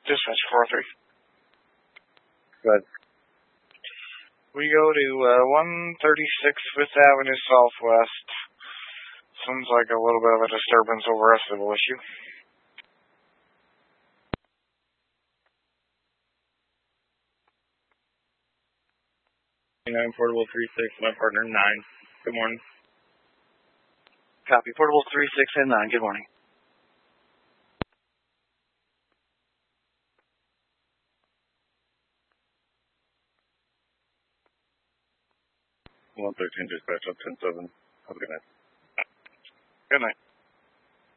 Dispatch 403. Good. We go to 136 Fifth Avenue Southwest. Seems like a little bit of a disturbance over a civil issue. 9 Portable 36, my partner 9. Good morning. Copy. Portable 36 and 9. Good morning. Dispatch up 10-7. Have a good night. Good night.